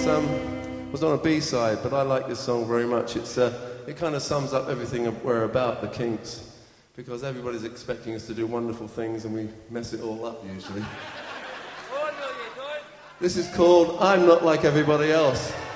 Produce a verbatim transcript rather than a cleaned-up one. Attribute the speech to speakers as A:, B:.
A: um, was on a B-side, but I like this song very much. It's uh, it kind of sums up everything we're about, the Kinks, because everybody's expecting us to do wonderful things and we mess it all up usually. This is called I'm Not Like Everybody Else.